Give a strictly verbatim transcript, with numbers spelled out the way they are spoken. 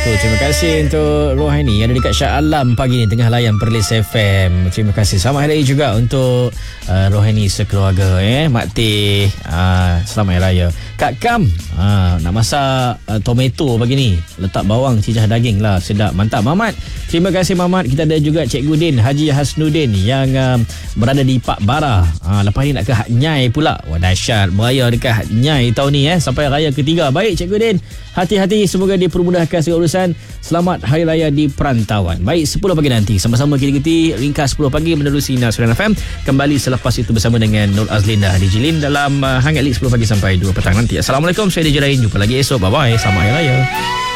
So, terima kasih untuk Rohaini yang ada dekat Shah Alam pagi ni tengah layan Perlis F M. Terima kasih. Selamat hari raya juga untuk uh, Rohaini sekeluarga eh. Mak Teh, uh, selamat hari raya. Kak Kam, uh, nak masak uh, tomato pagi ni. Letak bawang, cicah daging lah. Sedap, mantap. Mamat, terima kasih Mamat. Kita ada juga Cikgu Din, Haji Hasnuddin yang uh, berada di Pak Bara. Uh, lepas ni nak ke Hat Nyai pula. Wah, dahsyat. Beraya dekat Hat Nyai tahun ni eh. Sampai raya ketiga. Baik Cikgu Din, hati-hati, semoga dipermudahkan segala urusan. Selamat Hari Raya di perantauan. Baik, sepuluh pagi nanti sama-sama kita ikuti ringkas sepuluh pagi menerusi Nasiran F M. Kembali selepas itu bersama dengan Nur Azlinda di Jilin dalam uh, Hangat League sepuluh pagi sampai dua petang nanti. Assalamualaikum, saya D J Rain. Jumpa lagi esok. Bye-bye. Selamat Hari Raya.